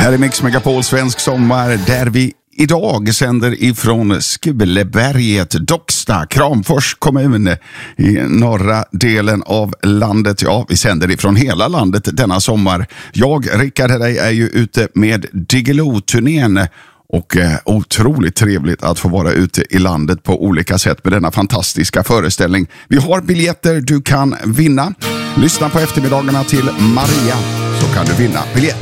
Här är Mix Megapol Svensk sommar där vi idag sänder ifrån Skuleberget, Docksta, Kramfors kommun i norra delen av landet. Ja, vi sänder ifrån hela landet denna sommar. Jag, Rickard Herrey, är ju ute med Diggiloo-turnén och otroligt trevligt att få vara ute i landet på olika sätt med denna fantastiska föreställning. Vi har biljetter du kan vinna. Lyssna på eftermiddagarna till Maria så kan du vinna biljett.